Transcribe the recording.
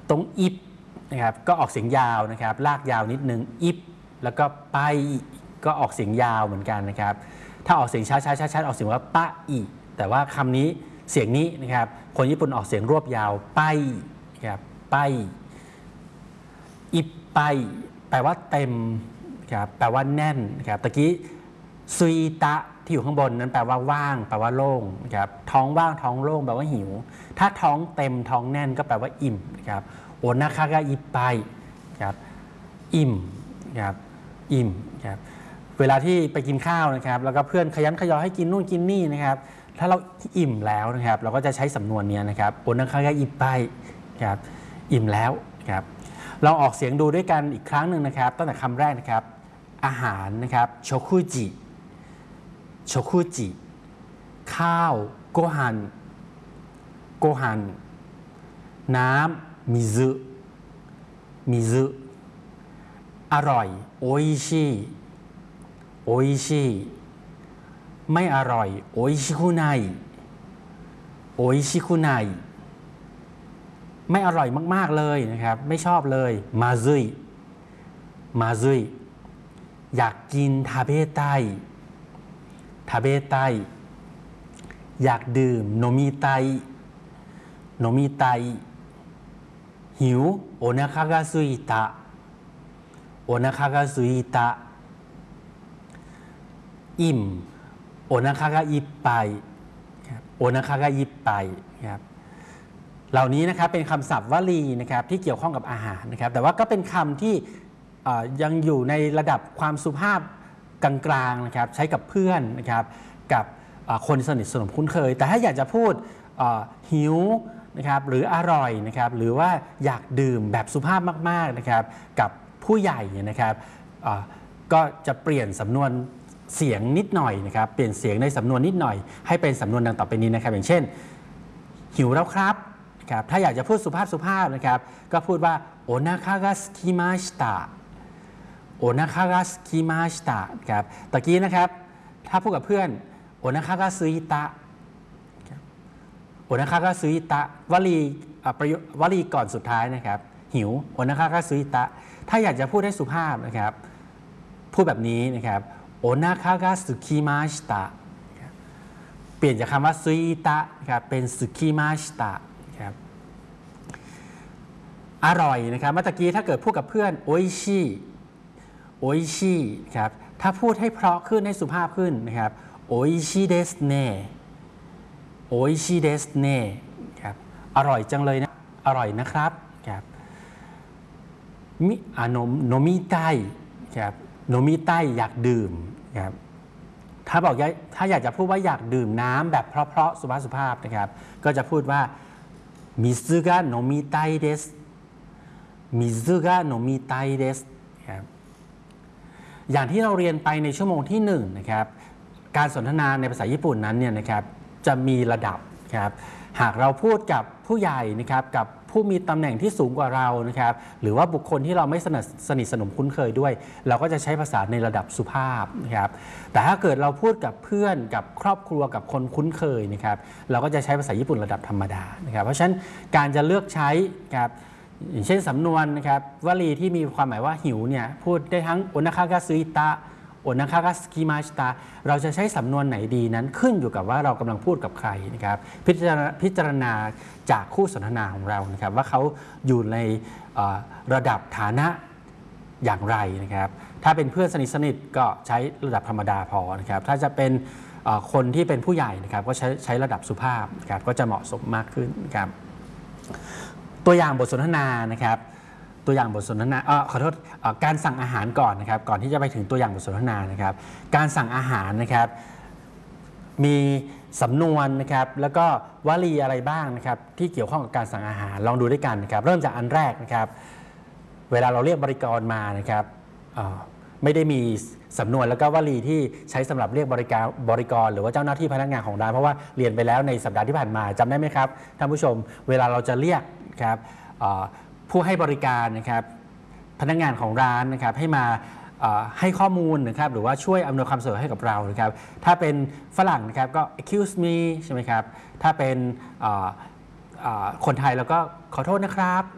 ตรงอิบนะครับก็ออกเสียงยาวนะครับลากยาวนิดนึงอิบแล้วก็ไปก็ออกเสียงยาวเหมือนกันนะครับถ้าออกเสียงช้าๆออกเสียงว่าปะอิแต่ว่าคำนี้เสียงนี้นะครับคนญี่ปุ่นออกเสียงรวบยาวไปครับไปอิบไปแปลว่าเต็มครับแปลว่าแน่นครับตะกี้ซุยตะที่อยู่ข้างบนนั้นแปลว่าว่างแปลว่าโล่งนะครับท้องว่างท้องโล่งแปลว่าหิวถ้าท้องเต็มท้องแน่นก็แปลว่าอิ่มนะครับโอนาคากะอิไปครับอิ่มครับอิ่มครับเวลาที่ไปกินข้าวนะครับแล้วก็เพื่อนขยันขยอให้กินนู่นกินนี่นะครับถ้าเราอิ่มแล้วนะครับเราก็จะใช้สำนวนนี้นะครับโอนาคากะอิไปครับอิ่มแล้วครับเราออกเสียงดูด้วยกันอีกครั้งหนึ่งนะครับตั้งแต่คำแรกนะครับอาหารนะครับโชคุจิโชคุจิข้าวโกฮันโกฮันน้ำมิซึมิซึอร่อยโออิชิโออิชิไม่อร่อยโออิชิคุไนโออิชิคุไนไม่อร่อยมากๆเลยนะครับไม่ชอบเลยมาซึยมาซึยอยากกินทาเบไตทาเบไตอยากดื่มโนมิไตโนมิไตหิวโอนาคากะซุยตะโอนาคากะซุยตะอิ่มโอนาคากะอิปไปโอนาคากะอิปไปครับเหล่านี้นะครับเป็นคำศัพท์วลีนะครับที่เกี่ยวข้องกับอาหารนะครับแต่ว่าก็เป็นคำที่ยังอยู่ในระดับความสุภาพกลางๆนะครับใช้กับเพื่อนนะครับกับคนสนิทสนมคุ้นเคยแต่ถ้าอยากจะพูดหิวนะครับหรืออร่อยนะครับหรือว่าอยากดื่มแบบสุภาพมากๆนะครับกับผู้ใหญ่นะครับก็จะเปลี่ยนสำนวนเสียงนิดหน่อยนะครับเปลี่ยนเสียงในสำนวนนิดหน่อยให้เป็นสำนวนดังต่อไปนี้นะครับอย่างเช่นหิวแล้วครับครับถ้าอยากจะพูดสุภาพนะครับก็พูดว่าโอนาคากะสกิมาชิตะโอนาคากะสกิมาชิตะครับตะกี้นะครับถ้าพูดกับเพื่อนโอนาคากะซุยตะโอนาคากะซุยตะวลีก่อนสุดท้ายนะครับหิวโอนาคากะซุยตะถ้าอยากจะพูดให้สุภาพนะครับพูดแบบนี้นะครับโอนาคากะสุกิมาชิตะเปลี่ยนจากคำว่าซุยตะครับเป็นสุกิมาชิตะครับอร่อยนะครับเมื่อกี้ถ้าเกิดพูดกับเพื่อนโออิชิโออิชิครับถ้าพูดให้เพราะขึ้นให้สุภาพขึ้นนะครับโออิชิเดสเน่โออิชิเดสเน่ครับอร่อยจังเลยนะอร่อยนะครับครับมิโนมิไตครับโนมิไตอยากดื่มครับถ้าอยากจะพูดว่าอยากดื่มน้ำแบบเพราะๆสุภาพนะครับก็จะพูดว่ามิซึกะโนมิไตเดสมิซึกะโนมิไตเดสครับอย่างที่เราเรียนไปในชั่วโมงที่1นะครับการสนทนาในภาษาญี่ปุ่นนั้นเนี่ยนะครับจะมีระดับครับหากเราพูดกับผู้ใหญ่นะครับกับผู้มีตำแหน่งที่สูงกว่าเรานะครับหรือว่าบุคคลที่เราไม่สนิทสนมคุ้นเคยด้วยเราก็จะใช้ภาษาในระดับสุภาพนะครับแต่ถ้าเกิดเราพูดกับเพื่อนกับครอบครัวกับคนคุ้นเคยนะครับเราก็จะใช้ภาษาญี่ปุ่นระดับธรรมดานะครับเพราะฉะนั้นการจะเลือกใช้ครับอย่างเช่นสำนวนนะครับวลีที่มีความหมายว่าหิวเนี่ยพูดได้ทั้งโอนาคากะซุยตะโอนาคากะสกิมาชิตะเราจะใช้สำนวนไหนดีนั้นขึ้นอยู่กับว่าเรากำลังพูดกับใครนะครับพิจารณาจากคู่สนทนาของเรานะครับว่าเขาอยู่ในระดับฐานะอย่างไรนะครับถ้าเป็นเพื่อนสนิทก็ใช้ระดับธรรมดาพอนะครับถ้าจะเป็นคนที่เป็นผู้ใหญ่นะครับก็ใช้ระดับสุภาพนะครับก็จะเหมาะสมมากขึ้นนะครับตัวอย่างบทสนทนานะครับตัวอย่างบทสนทนาขอโทษการสั่งอาหารก่อนนะครับก่อนที่จะไปถึงตัวอย่างบทสนทนานะครับการสั่งอาหารนะครับมีสำนวนนะครับแล้วก็วลีอะไรบ้างนะครับที่เกี่ยวข้องกับการสั่งอาหารลองดูด้วยกันนะครับเริ่มจากอันแรกนะครับเวลาเราเรียกบริกรมานะครับไม่ได้มีสำนวนแล้วก็วลีที่ใช้สำหรับเรียกบริกรหรือว่าเจ้าหน้าที่พนักงานของร้านเพราะว่าเรียนไปแล้วในสัปดาห์ที่ผ่านมาจำได้ไหมครับท่านผู้ชมเวลาเราจะเรียกครับผู้ให้บริการนะครับพนักงานของร้านนะครับให้มาให้ข้อมูลนะครับหรือว่าช่วยอำนวยความสะดวกให้กับเรานะครับถ้าเป็นฝรั่งนะครับก็ excuse me ใช่ไหมครับถ้าเป็นคนไทยแล้วก็ขอโทษนะครับ